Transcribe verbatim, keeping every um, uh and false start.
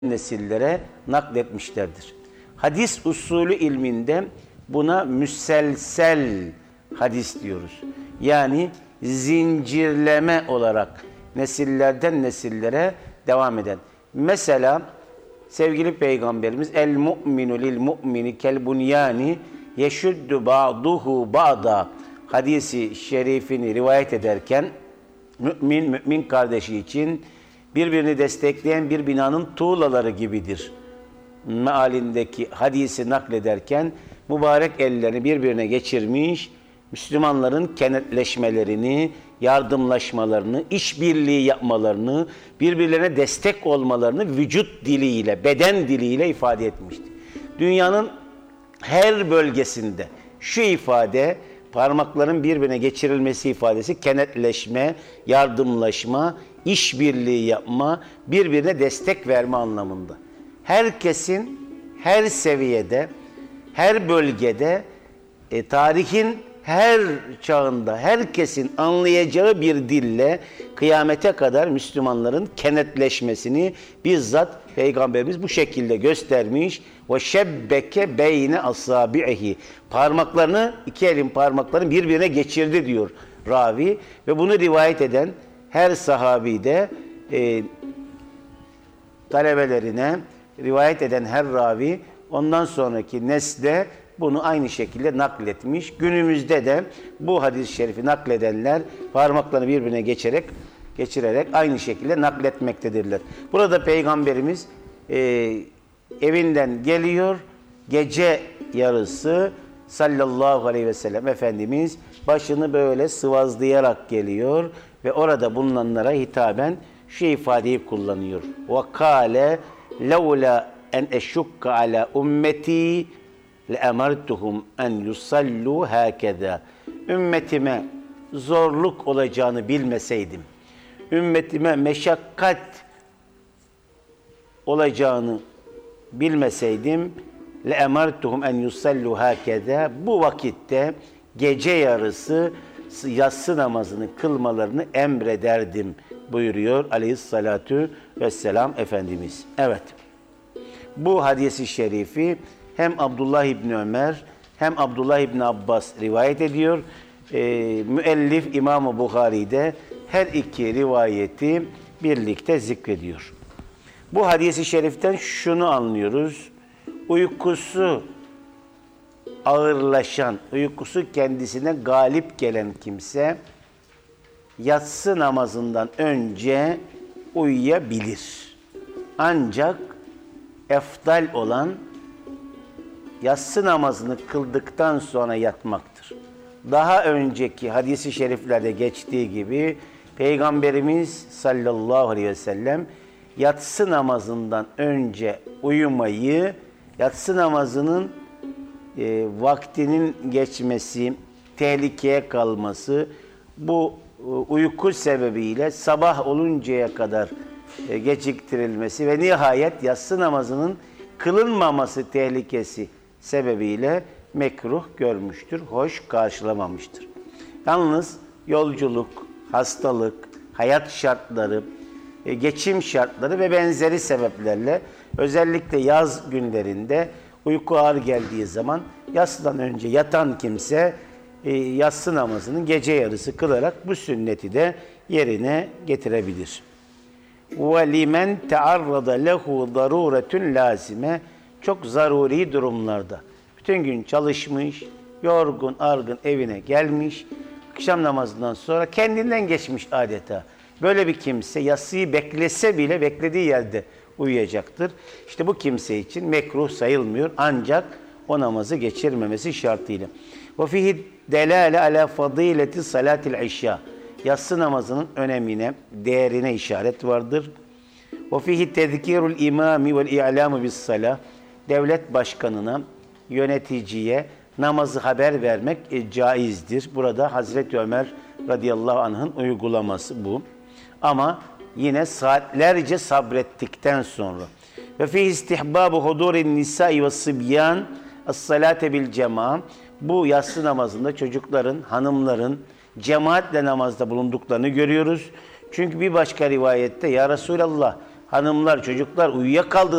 nesillere nakletmişlerdir. Hadis usulü ilminde buna müselsel hadis diyoruz. Yani zincirleme olarak nesillerden nesillere devam eden. Mesela sevgili Peygamberimiz el mu'minu lil mu'mini kel bunyani yeşuddu ba'duhu ba'da hadisi şerifini rivayet ederken mümin mümin kardeşi için birbirini destekleyen bir binanın tuğlaları gibidir mealindeki hadisi naklederken mübarek ellerini birbirine geçirmiş, Müslümanların kenetleşmelerini, yardımlaşmalarını, işbirliği yapmalarını, birbirlerine destek olmalarını vücut diliyle, beden diliyle ifade etmişti. Dünyanın her bölgesinde şu ifade, parmakların birbirine geçirilmesi ifadesi kenetleşme, yardımlaşma, işbirliği yapma, birbirine destek verme anlamında. Herkesin her seviyede, her bölgede, e, tarihin her çağında herkesin anlayacağı bir dille kıyamete kadar Müslümanların kenetleşmesini bizzat Peygamberimiz bu şekilde göstermiş. Ve şebbeke beyne asabihi, parmaklarını, iki elin parmaklarını birbirine geçirdi diyor ravi ve bunu rivayet eden her sahabi de e, talebelerine rivayet eden her ravi ondan sonraki nesle bunu aynı şekilde nakletmiş. Günümüzde de bu hadis-i şerifi nakledenler parmaklarını birbirine geçerek, geçirerek aynı şekilde nakletmektedirler. Burada Peygamberimiz e, evinden geliyor, gece yarısı sallallahu aleyhi ve sellem Efendimiz başını böyle sıvazlayarak geliyor ve orada bulunanlara hitaben şu ifadeyi kullanıyor. وَقَالَ لَوْلَا اَنْ اَشُكَّ عَلَى اُمَّتِي لَاَمَرْتُهُمْ اَنْ يُصَلُّوا هَكَذَا. Ümmetime zorluk olacağını bilmeseydim, ümmetime meşakkat olacağını bilmeseydim, لَاَمَرْتُهُمْ اَنْ يُصَلُّوا هَكَذَا, bu vakitte gece yarısı yatsı namazını kılmalarını emrederdim buyuruyor aleyhissalatu vesselam Efendimiz. Evet, bu hadisi şerifi hem Abdullah İbni Ömer hem Abdullah İbni Abbas rivayet ediyor. E, müellif İmam-ı Bukhari'de her iki rivayeti birlikte zikrediyor. Bu hadisi şeriften şunu anlıyoruz. Uykusu ağırlaşan, uykusu kendisine galip gelen kimse yatsı namazından önce uyuyabilir. Ancak efdal olan yatsı namazını kıldıktan sonra yatmaktır. Daha önceki hadis-i şeriflerde geçtiği gibi Peygamberimiz sallallahu aleyhi ve sellem yatsı namazından önce uyumayı, yatsı namazının e, vaktinin geçmesi, tehlikeye kalması, bu e, uyku sebebiyle sabah oluncaya kadar e, geciktirilmesi ve nihayet yatsı namazının kılınmaması tehlikesi sebebiyle mekruh görmüştür, hoş karşılamamıştır. Yalnız yolculuk, hastalık, hayat şartları, geçim şartları ve benzeri sebeplerle özellikle yaz günlerinde uyku ağır geldiği zaman yatsıdan önce yatan kimse e, yatsı namazının gece yarısı kılarak bu sünneti de yerine getirebilir. وَلِمَنْ تَعَرَّضَ لَهُ ضَرُورَةٌ lazime, çok zaruri durumlarda bütün gün çalışmış, yorgun, argın evine gelmiş, akşam namazından sonra kendinden geçmiş adeta. Böyle bir kimse yatsıyı beklese bile beklediği yerde uyuyacaktır. İşte bu kimse için mekruh sayılmıyor ancak o namazı geçirmemesi şartıyla. وَفِهِ دَلَالَ عَلَى فَضِيلَةِ صَلَاتِ الْعِشَّةِ, yatsı namazının önemine, değerine işaret vardır. وَفِهِ تَذْكِيرُ الْاِمَامِ وَالْاِعْلَامُ بِالصَّلَةِ, devlet başkanına, yöneticiye namazı haber vermek e, caizdir. Burada Hazreti Ömer radıyallahu anh'ın uygulaması bu. Ama yine saatlerce sabrettikten sonra. Ve fi istihbabu hudurin nisa'i ve sibyan es-salate bil cema'a, bu yatsı namazında çocukların, hanımların cemaatle namazda bulunduklarını görüyoruz. Çünkü bir başka rivayette ya Resulallah hanımlar, çocuklar uyuyakaldığı